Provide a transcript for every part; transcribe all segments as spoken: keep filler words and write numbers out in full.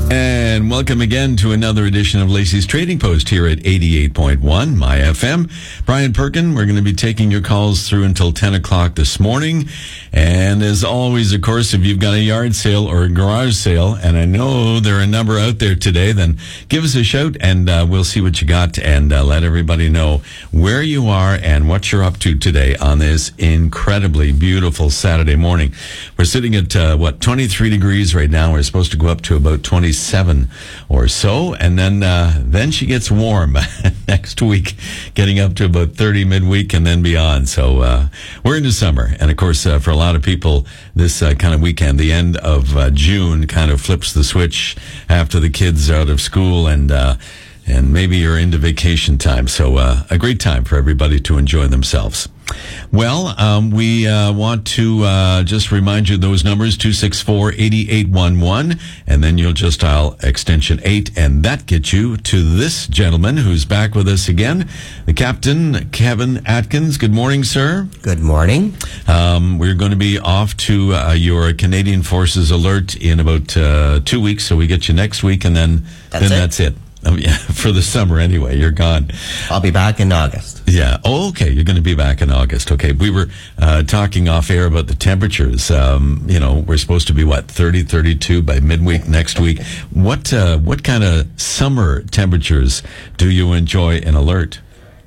And welcome again to another edition of Lacey's Trading Post here at eighty-eight point one My F M. Brian Perkin, we're going to be taking your calls through until ten o'clock this morning. And as always, of course, if you've got a yard sale or a garage sale, and I know there are a number out there today, then give us a shout and uh, we'll see what you got and uh, let everybody know where you are and what you're up to today on this incredibly beautiful Saturday morning. We're sitting at, uh, what, twenty-three degrees right now. We're supposed to go up to about twenty-seven or so, and then uh, then she gets warm next week, getting up to about thirty midweek and then beyond. So uh, we're into summer, and of course, uh, for a lot of people, this uh, kind of weekend, the end of uh, June, kind of flips the switch after the kids are out of school and. Uh, And maybe you're into vacation time. So uh, a great time for everybody to enjoy themselves. Well, um, we uh, want to uh, just remind you those numbers, two six four, eight eight one one, and then you'll just dial extension eight, and that gets you to this gentleman who's back with us again, the Captain, Kevin Atkins. Good morning, sir. Good morning. Um, we're going to be off to uh, your Canadian Forces alert in about uh, two weeks, so we get you next week, and then, That's then it? that's it. Oh, yeah, for the summer anyway. You're gone. I'll be back in August. Yeah. Oh, okay. You're going to be back in August. Okay. We were uh, talking off air about the temperatures. Um, you know, we're supposed to be, what, thirty, thirty-two by midweek next week. What uh, what kind of summer temperatures do you enjoy in Alert?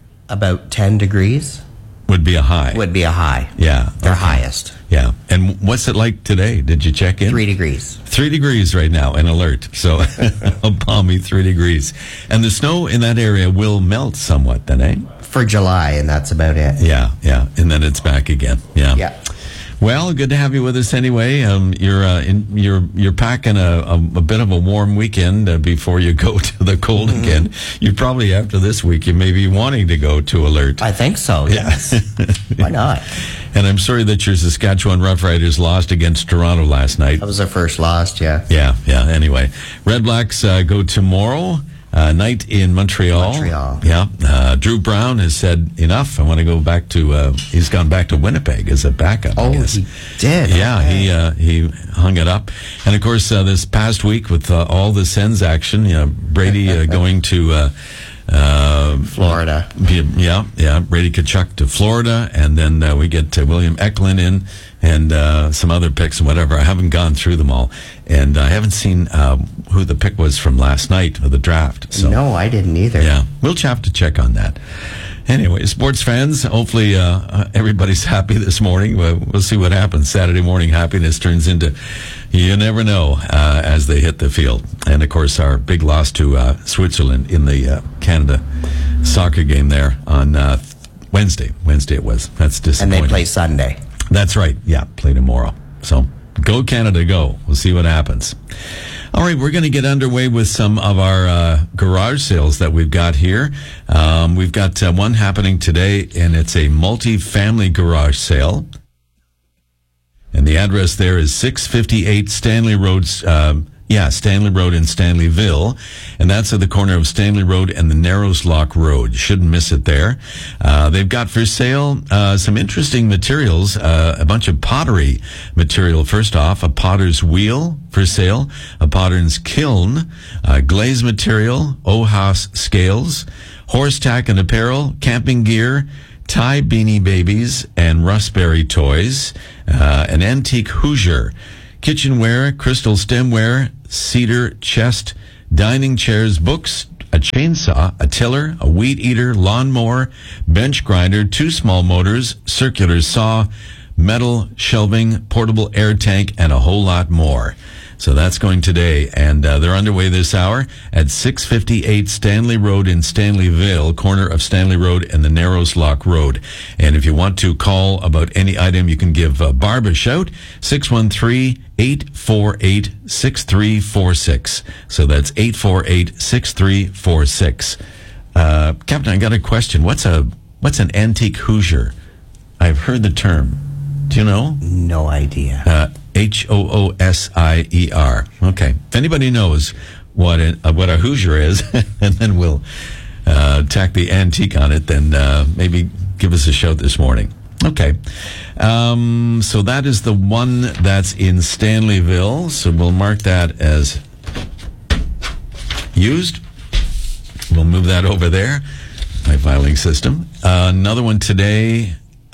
About ten degrees Would be a high. would be a high. Yeah. Their okay. highest. Yeah. And what's it like today? Did you check in? Three degrees. Three degrees right now in Alert. So a balmy three degrees. And the snow in that area will melt somewhat then, eh? For July, and that's about it. Yeah, yeah. And then it's back again. Yeah. Yeah. Well, good to have you with us anyway. Um, you're uh, in, you're you're packing a, a, a bit of a warm weekend uh, before you go to the cold mm-hmm. again. You probably, after this week, you may be wanting to go to Alert. I think so, yes. Why not? And I'm sorry that your Saskatchewan Roughriders lost against Toronto last night. That was their first loss, yeah. Yeah, yeah. Anyway, Red Blacks uh, go tomorrow uh, night in Montreal. Montreal. Yeah. Uh, Drew Brown has said enough. I want to go back to. Uh, he's gone back to Winnipeg as a backup. Oh, I guess. he did. Yeah, okay. he uh, he hung it up. And of course, uh, this past week with uh, all the Sens action, you know, Brady uh, going to. Uh, Uh, Florida. Yeah, yeah. Brady Tkachuk to Florida, and then uh, we get uh, William Eklund in, and uh, some other picks and whatever. I haven't gone through them all, and I haven't seen uh, who the pick was from last night of the draft. So, no, I didn't either. yeah, we'll have to check on that. Anyway, sports fans, hopefully uh, everybody's happy this morning. We'll, we'll see what happens. Saturday morning happiness turns into, you never know, uh, as they hit the field. And, of course, our big loss to uh, Switzerland in the uh, Canada soccer game there on uh, Wednesday. Wednesday it was. That's disappointing. And they play Sunday. That's right. Yeah, play tomorrow. So go Canada, go. We'll see what happens. All right, we're going to get underway with some of our uh, garage sales that we've got here. Um, we've got uh, one happening today, and it's a multi-family garage sale. And the address there is six fifty-eight Stanley Road, um, yeah, Stanley Road in Stanleyville. And that's at the corner of Stanley Road and the Narrows Lock Road. You shouldn't miss it there. Uh, they've got for sale uh, some interesting materials, uh, a bunch of pottery material. First off, a potter's wheel for sale, a potter's kiln, uh, glaze material, O-House scales, horse tack and apparel, camping gear, Thai beanie babies, and Rustberry toys, uh, an antique Hoosier, kitchenware, crystal stemware, cedar chest, dining chairs, books, a chainsaw, a tiller, a weed eater, lawnmower, bench grinder, two small motors, circular saw, metal shelving, portable air tank, and a whole lot more. So that's going today, and uh, they're underway this hour at six fifty-eight Stanley Road in Stanleyville, corner of Stanley Road and the Narrows Lock Road. And if you want to call about any item, you can give uh, Barb a shout, six one three, eight four eight, six three four six. So that's eight four eight, six three four six. Uh, Captain, I got a question. What's a what's an antique Hoosier? I've heard the term. Do you know? No idea. Uh, H O O S I E R. Okay. If anybody knows what it, uh, what a Hoosier is, and then we'll uh, tack the antique on it, then uh, maybe give us a shout this morning. Okay. Um, so that is the one that's in Stanleyville. So we'll mark that as used. We'll move that over there. My filing system. Uh, another one today.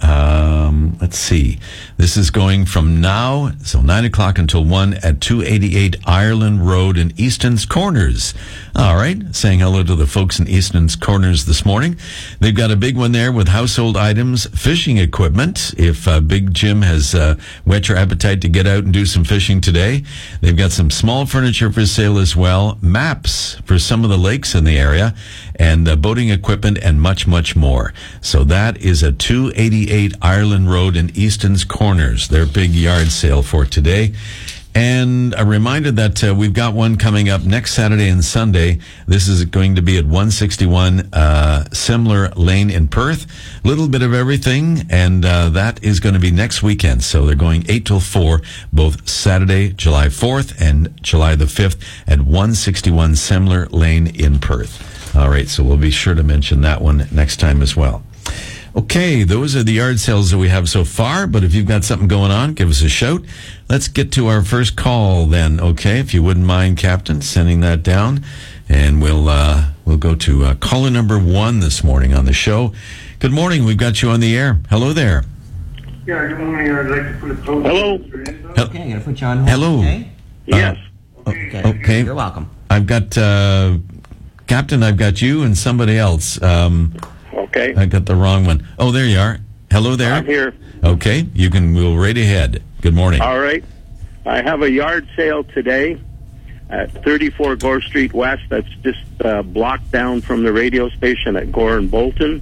Um, let's see. This is going from now, so nine o'clock until one at two eighty-eight Ireland Road in Easton's Corners. All right. Saying hello to the folks in Easton's Corners this morning. They've got a big one there with household items, fishing equipment. If uh, Big Jim has uh, whet your appetite to get out and do some fishing today, they've got some small furniture for sale as well, maps for some of the lakes in the area, and uh, boating equipment and much, much more. So that is at two eighty-eight Ireland Road in Easton's Corners, their big yard sale for today. And a reminder that uh, we've got one coming up next Saturday and Sunday. This is going to be at one sixty-one uh, Simler Lane in Perth. Little bit of everything, and uh, that is going to be next weekend. So they're going eight till four, both Saturday, July fourth and July the fifth at one sixty-one Simler Lane in Perth. All right, so we'll be sure to mention that one next time as well. Okay, those are the yard sales that we have so far, but if you've got something going on, give us a shout. Let's get to our first call then, okay? If you wouldn't mind, Captain, sending that down, and we'll uh, we'll go to uh, caller number one this morning on the show. Good morning, we've got you on the air. Hello there. Yeah, good morning. I'd like to put a code. Hello. Okay, I'm going to put you on hold. Hello. Okay? Yes. Okay. Okay. You're welcome. I've got, uh, Captain, I've got you and somebody else. Um, Okay. I got the wrong one. Oh, there you are. Hello there. I'm here. Okay, you can go right ahead. Good morning. All right. I have a yard sale today at thirty-four Gore Street West. That's just uh, blocked down from the radio station at Gore and Bolton.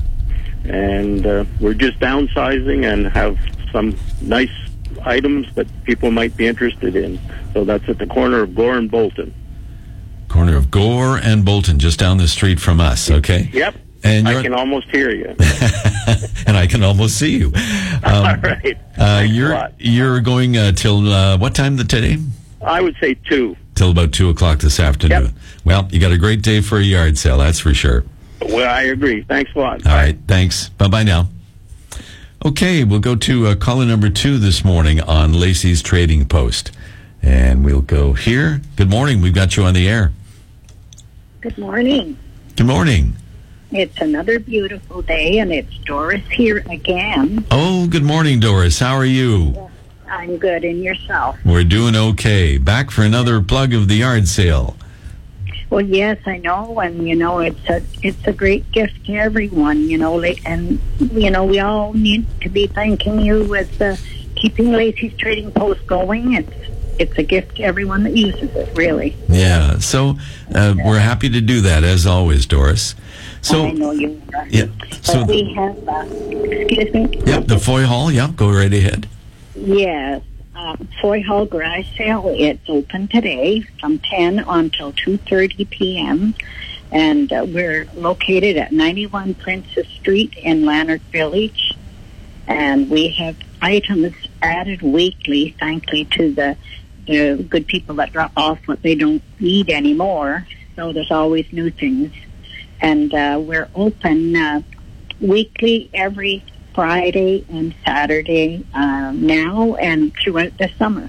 And uh, we're just downsizing and have some nice items that people might be interested in. So that's at the corner of Gore and Bolton. Corner of Gore and Bolton, just down the street from us, okay? Yep. And I you're, can almost hear you. and I can almost see you. Um, All right. Uh, Thanks a you're lot. you're going uh, till uh, what time today? I would say two. Till about two o'clock this afternoon. Yep. Well, you got a great day for a yard sale, that's for sure. Well, I agree. Thanks a lot. All right, thanks. Bye bye now. Okay, we'll go to uh, caller number two this morning on Lacey's Trading Post, and we'll go here. Good morning. We've got you on the air. Good morning. Good morning. It's another beautiful day, and it's Doris here again. Oh, good morning, Doris. How are you? I'm good, and yourself? We're doing okay. Back for another plug of the yard sale. Well, yes, I know, and you know, it's a it's a great gift to everyone. You know, like, and you know, we all need to be thanking you with uh, keeping Lacey's Trading Post going. It's it's a gift to everyone that uses it, really. Yeah, so uh, we're happy to do that, as always, Doris. So, I know you are. Yeah. So but we have, uh, excuse me? Yep, the Foy Hall. Yep, go right ahead. Yes. Um, Foy Hall Garage Sale, it's open today from ten until two thirty p.m. And uh, we're located at ninety-one Princess Street in Lanark Village. And we have items added weekly, thankfully to the, the good people that drop off what they don't need anymore. So there's always new things. And uh, we're open uh, weekly every Friday and Saturday uh, now and throughout the summer.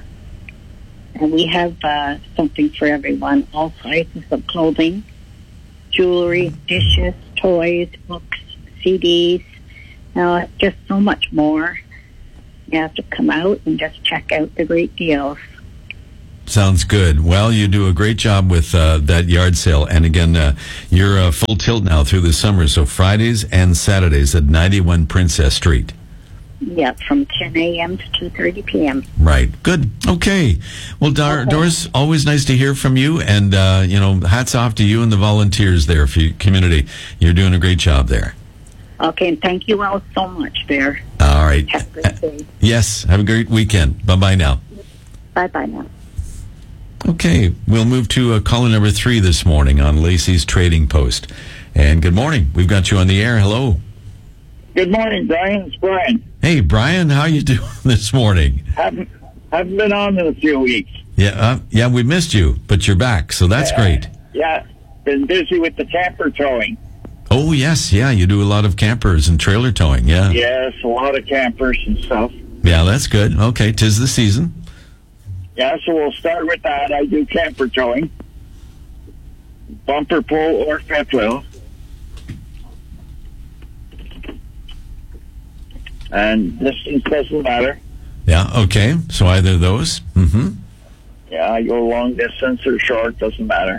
And we have uh, something for everyone, all sizes of clothing, jewelry, dishes, toys, books, C Ds, uh, just so much more. You have to come out and just check out the great deals. Sounds good. Well, you do a great job with uh, that yard sale. And again, uh, you're uh, full tilt now through the summer. So Fridays and Saturdays at ninety-one Princess Street. Yeah, from ten a.m. to two thirty p.m. Right. Good. Okay. Well, Dor- Okay. Doris, always nice to hear from you. And, uh, you know, hats off to you and the volunteers there for your community. You're doing a great job there. Okay, and thank you all so much there. All right. Have a great day. Yes. Have a great weekend. Bye-bye now. Bye-bye now. Okay, we'll move to uh, caller number three this morning on Lacey's Trading Post. And good morning. We've got you on the air. Hello. Good morning, Brian. It's Brian. Hey, Brian, how you doing this morning? Haven't haven't been on in a few weeks. Yeah, uh, yeah, we missed you, but you're back, so that's Uh, great. Yeah, been busy with the camper towing. Oh, yes, yeah, you do a lot of campers and trailer towing, yeah. Yes, a lot of campers and stuff. Yeah, that's good. Okay, 'tis the season. Yeah, so we'll start with that. I do camper towing. bumper pull or fifth wheel. And distance doesn't matter. Yeah, okay. So either of those. Mm-hmm. Yeah, I go long distance or short, doesn't matter.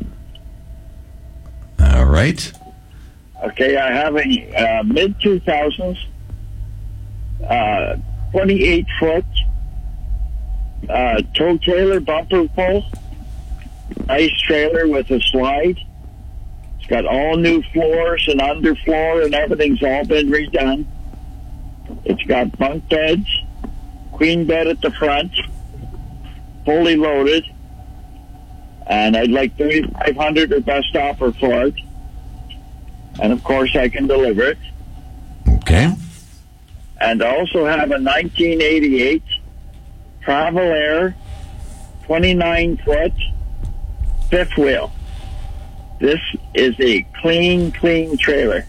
All right. Okay, I have a uh, mid two thousands, uh, twenty-eight foot uh, tow trailer bumper pull. Nice trailer with a slide. It's got all new floors and underfloor and everything's all been redone. It's got bunk beds, queen bed at the front, fully loaded, and I'd like thirty-five hundred dollars or best offer for it. And of course, I can deliver it. Okay. And I also have a nineteen eighty-eight Travel Air twenty-nine foot fifth wheel. This is a clean, clean trailer.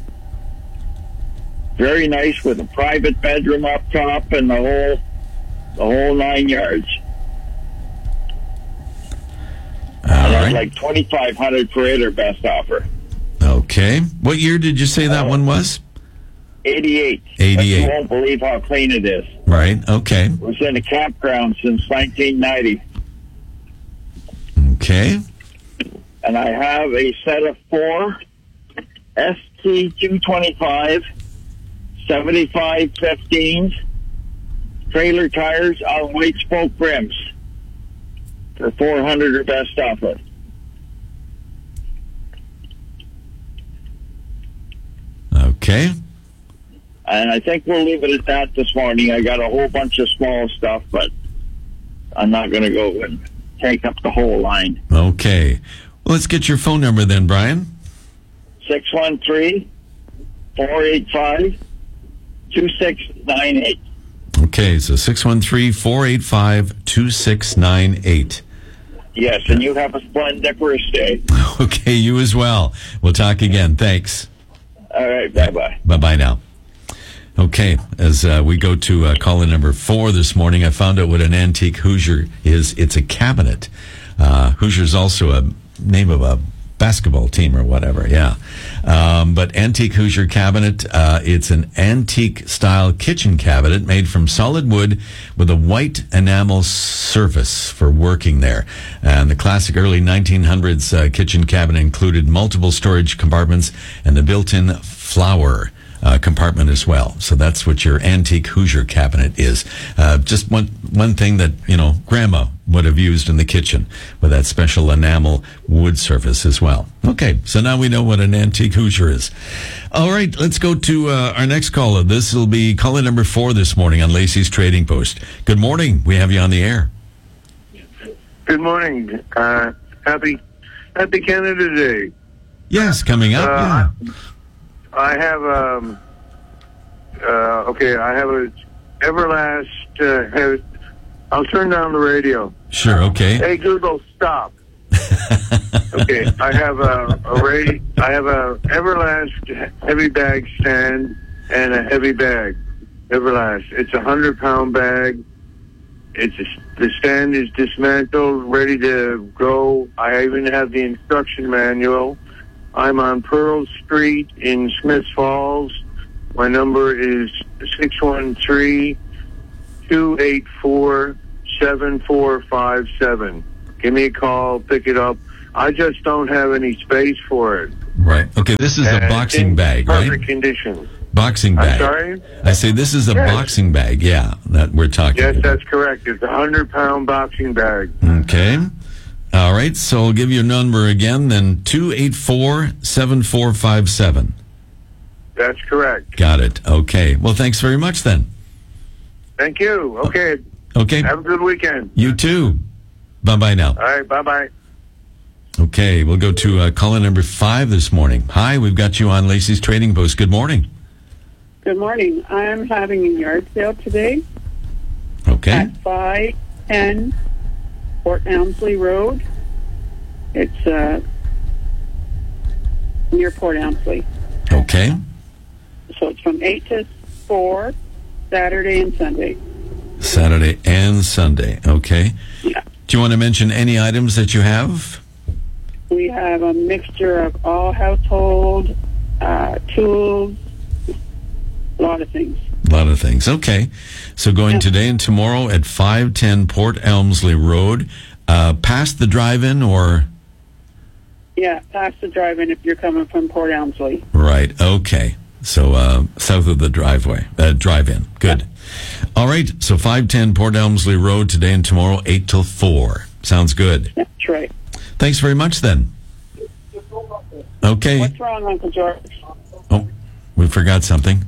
Very nice with a private bedroom up top and the whole, the whole nine yards. All and right. I'd like twenty-five hundred dollars for it or best offer. Okay. What year did you say that Oh. one was? eighty-eight. eighty-eight. You won't believe how clean it is. Right. Okay. It was in a campground since nineteen ninety. Okay. And I have a set of four S T two twenty-five seventy-five fifteens trailer tires on white spoke rims for four hundred dollars or best offer. Okay. And I think we'll leave it at that this morning. I got a whole bunch of small stuff, but I'm not going to go and take up the whole line. Okay. Well, let's get your phone number then, Brian. six one three, four eight five, two six nine eight. Okay, so six one three, four eight five, two six nine eight. Yes, and you have a splendid day. Okay, you as well. We'll talk again. Thanks. All right, bye-bye. Bye-bye now. Okay, as uh, we go to uh, caller number four this morning, I found out what an antique Hoosier is. It's a cabinet. Uh, Hoosier's also a name of a basketball team or whatever, yeah. Um, but Antique Hoosier Cabinet, uh, it's an antique-style kitchen cabinet made from solid wood with a white enamel surface for working there. And the classic early nineteen hundreds uh, kitchen cabinet included multiple storage compartments and the built-in flower Uh, compartment as well. So that's what your antique Hoosier cabinet is. Uh, just one one thing that, you know, Grandma would have used in the kitchen with that special enamel wood surface as well. Okay, so now we know what an antique Hoosier is. All right, let's go to uh, our next caller. This will be caller number four this morning on Lacey's Trading Post. Good morning. We have you on the air. Good morning. Uh, happy, happy Canada Day. Yes, coming up. Uh, yeah. I have um uh okay, I have a Everlast uh, have, I'll turn down the radio. Sure, okay. Hey Google, stop. Okay, I have a, a radio I have a Everlast heavy bag stand and a heavy bag. Everlast. It's a hundred pound bag. It's a, the stand is dismantled, ready to go. I even have the instruction manual. I'm on Pearl Street in Smiths Falls. My number is six one three, two eight four, seven four five seven. Give me a call, pick it up. I just don't have any space for it. Right. Okay, this is a And boxing in bag, perfect right? condition. Boxing bag. I'm sorry? I say this is a Yes. boxing bag, yeah, that we're talking Yes, about. that's correct. It's a hundred pound boxing bag. Okay. All right, so I'll give you a number again, then two eight four, seven four five seven. That's correct. Got it. Okay. Well, thanks very much then. Thank you. Okay. Okay. Have a good weekend. You too. Bye-bye now. All right. Bye-bye. Okay, we'll go to uh, caller number five this morning. Hi, we've got you on Lacey's Trading Post. Good morning. Good morning. I'm having a yard sale today Okay. at five ten Port Elmsley Road. It's uh, near Port Elmsley. Okay. So it's from eight to four, Saturday and Sunday. Saturday and Sunday. Okay. Yeah. Do you want to mention any items that you have? We have a mixture of all household, uh, tools, a lot of things. A lot of things. Okay. So going Yeah. today and tomorrow at five ten Port Elmsley Road, uh, past the drive-in or... Yeah, past the drive-in if you're coming from Port Elmsley. Right. Okay. So uh, south of the driveway, uh, drive-in. Good. Yeah. All right. So five ten Port Elmsley Road today and tomorrow, eight till four. Sounds good. That's right. Thanks very much then. Okay. What's wrong, Uncle George? Oh, we forgot something.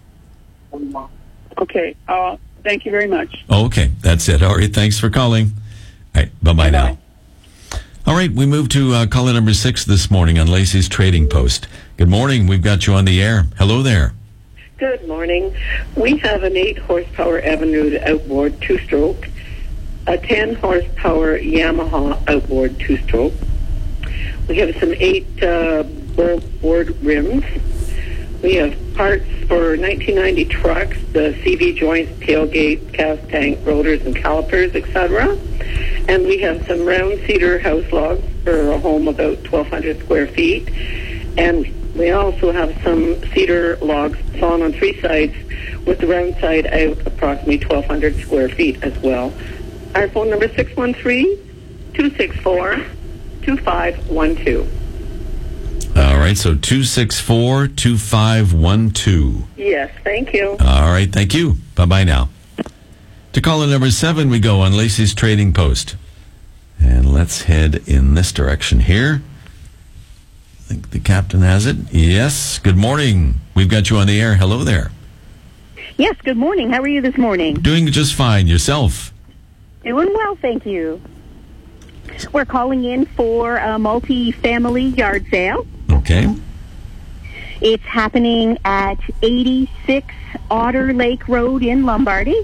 Okay. Uh, thank you very much. Oh, okay. That's it. All right. Thanks for calling. All right. Bye-bye now. All right. We move to uh, caller number six this morning on Lacey's Trading Post. Good morning. We've got you on the air. Hello there. Good morning. We have an eight horsepower Avenue outboard two-stroke, a ten horsepower Yamaha outboard two-stroke. We have some eight uh, board rims. We have parts for nineteen ninety trucks, the C V joints, tailgate, cast tank, rotors, and calipers, et cetera. And we have some round cedar house logs for a home about twelve hundred square feet. And we also have some cedar logs sawn on three sides with the round side out approximately twelve hundred square feet as well. Our phone number is six one three, two six four, two five one two. All right, so two six four, two five one two. Yes, thank you. All right, thank you. Bye-bye now. To caller number seven we go on Lacey's Trading Post. And let's head in this direction here. I think the captain has it. Yes, good morning. We've got you on the air. Hello there. Yes, good morning. How are you this morning? Doing just fine. Yourself? Doing well, thank you. We're calling in for a multi-family yard sale. Okay. It's happening at eighty-six Otter Lake Road in Lombardy.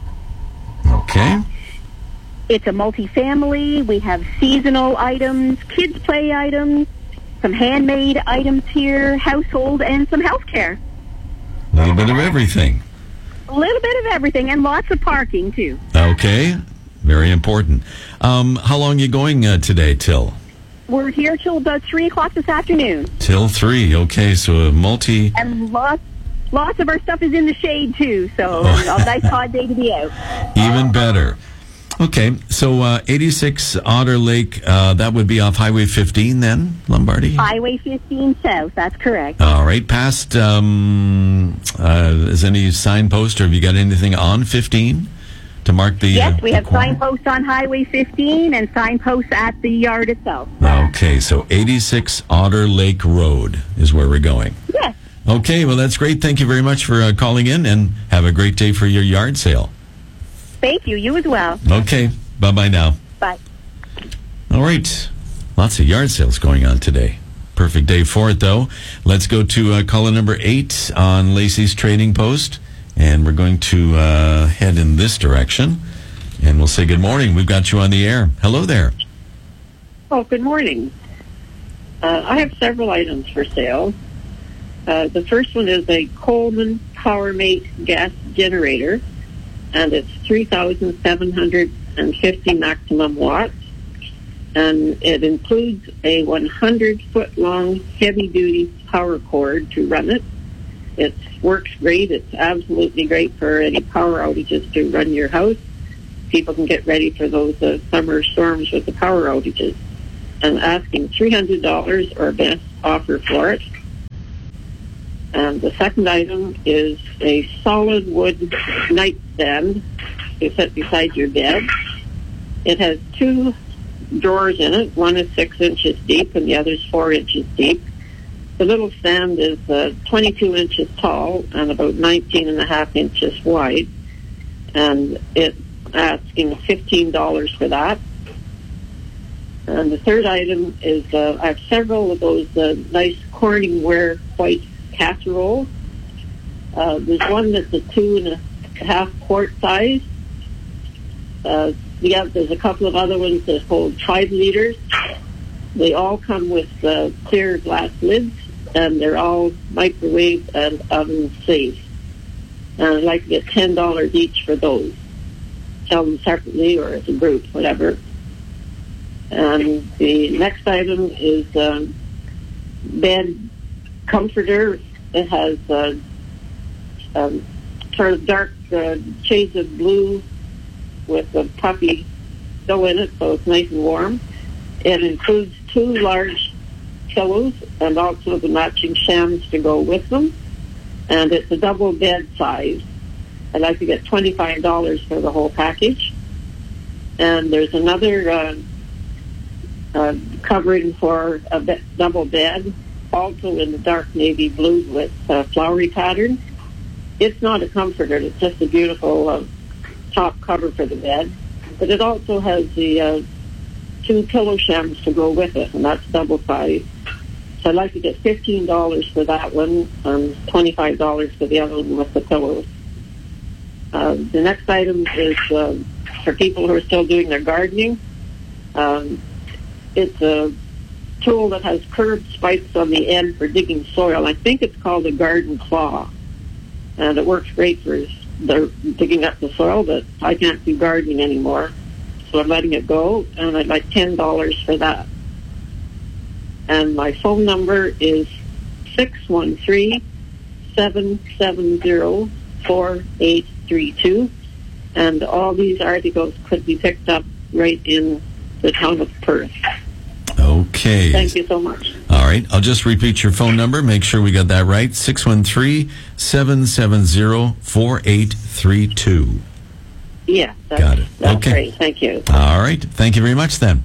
Okay. It's a multi-family. We have seasonal items, kids' play items, some handmade items here, household, and some healthcare. A little bit of everything. A little bit of everything, and lots of parking, too. Okay. Very important. Um, how long are you going uh, today, till? We're here till about three o'clock this afternoon. Till three. Okay, so a multi... And lots, lots of our stuff is in the shade, too, so Oh. a nice hot day to be out. Even better. Okay, so uh, eighty-six Otter Lake, uh, that would be off Highway fifteen then, Lombardy? Highway fifteen south, that's correct. All right, past, um, uh, is any signpost, or have you got anything on fifteen to mark the... Yes, uh, we the have corner? signposts on Highway fifteen and signposts at the yard itself. Okay, so eighty-six Otter Lake Road is where we're going. Yes. Okay, well, that's great. Thank you very much for uh, calling in, and have a great day for your yard sale. Thank you. You as well. Okay, bye-bye now. Bye. All right, lots of yard sales going on today. Perfect day for it, though. Let's go to uh, caller number eight on Lacey's Trading Post, and we're going to uh, head in this direction, and we'll say good morning. We've got you on the air. Hello there. Oh, good morning. Uh, I have several items for sale. Uh, the first one is a Coleman PowerMate gas generator, and it's three thousand seven hundred fifty maximum watts, and it includes a one hundred foot long heavy-duty power cord to run it. It works great. It's absolutely great for any power outages to run your house. People can get ready for those uh, summer storms with the power outages. I'm asking three hundred dollars or best offer for it. And the second item is a solid wood nightstand to set beside your bed. It has two drawers in it. One is six inches deep and the other is four inches deep. The little stand is uh, twenty-two inches tall and about nineteen and a half inches wide. And it's asking fifteen dollars for that. And the third item is uh, I have several of those uh, nice Corningware white casseroles. Uh, there's one that's a two and a half quart size. Uh, yeah, there's a couple of other ones that hold five liters. They all come with uh, clear glass lids, and they're all microwave and oven safe. And I'd like to get ten dollars each for those. Sell them separately or as a group, whatever. And the next item is um, bed comforter. It has uh, um, sort of dark uh, shades of blue with a puffy fill in it, so it's nice and warm. It includes two large pillows and also the matching shams to go with them. And it's a double bed size. I'd like to get twenty-five dollars for the whole package. And there's another uh, uh, covering for a be- double bed, also in the dark navy blue with uh, flowery pattern. It's not a comforter, it's just a beautiful uh, top cover for the bed. But it also has the uh, two pillow shams to go with it, and that's double size. So I'd like to get fifteen dollars for that one and twenty-five dollars for the other one with the pillows. Uh, the next item is uh, for people who are still doing their gardening. Um, it's a tool that has curved spikes on the end for digging soil. I think it's called a garden claw. And it works great for the, digging up the soil, but I can't do gardening anymore. So I'm letting it go, and I'd like ten dollars for that. And my phone number is six one three, seven seven zero, four eight three two. And all these articles could be picked up right in the town of Perth. Okay. Thank you so much. All right. I'll just repeat your phone number. Make sure we got that right. six one three, seven seven zero, four eight three two. Yeah. That's, got it. That's okay. great. Thank you. All right. Thank you very much then.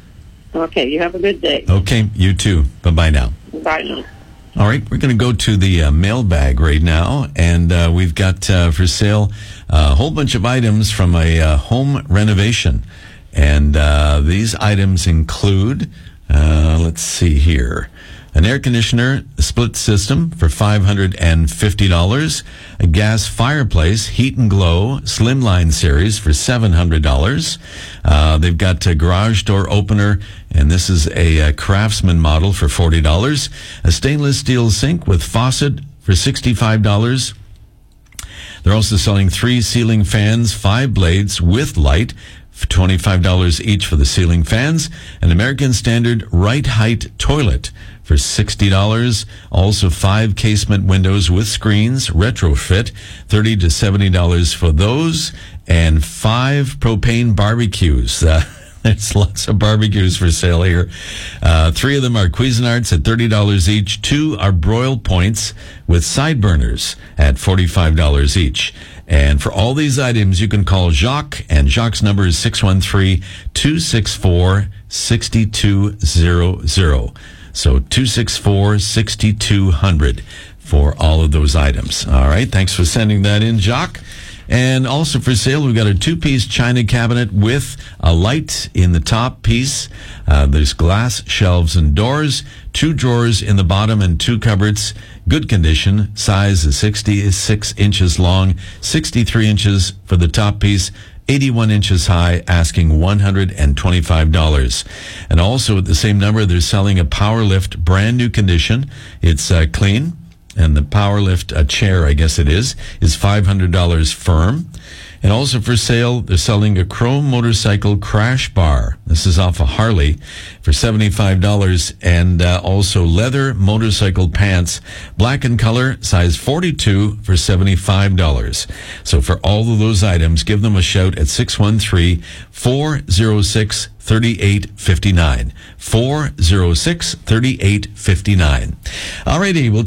Okay. You have a good day. Okay. You too. Bye-bye now. Bye now. All right, we're going to go to the uh, mailbag right now, and uh, we've got uh, for sale a whole bunch of items from a uh, home renovation. And uh, these items include, uh, let's see here, an air conditioner split system for five hundred fifty dollars, a gas fireplace heat and glow slimline series for seven hundred dollars. Uh, they've got a garage door opener, and this is a, a Craftsman model for forty dollars, a stainless steel sink with faucet for sixty-five dollars. They're also selling three ceiling fans, five blades with light, for twenty-five dollars each for the ceiling fans, an American Standard right height toilet for sixty dollars. Also five casement windows with screens, retrofit, thirty to seventy dollars for those, and five propane barbecues. Uh, There's lots of barbecues for sale here. Uh, three of them are Cuisinarts at thirty dollars each. Two are broil points with side burners at forty-five dollars each. And for all these items, you can call Jacques, and Jacques' number is six one three, two six four, six two zero zero. So two six four, six two zero zero for all of those items. All right. Thanks for sending that in, Jacques. And also for sale, we've got a two-piece china cabinet with a light in the top piece. Uh, there's glass shelves and doors, two drawers in the bottom, and two cupboards. Good condition. Size is sixty-six inches long, sixty-three inches for the top piece, eighty-one inches high, asking one hundred twenty-five dollars. And also at the same number, they're selling a Power Lift, brand new condition. It's uh, clean. And the Power Lift, a chair, I guess it is, is five hundred dollars firm. And also for sale, they're selling a chrome motorcycle crash bar. This is off a Harley for seventy-five dollars. And uh, also leather motorcycle pants, black in color, size forty-two for seventy-five dollars. So for all of those items, give them a shout at six one three, four oh six, three eight five nine. four oh six, three eight five nine. All righty, we'll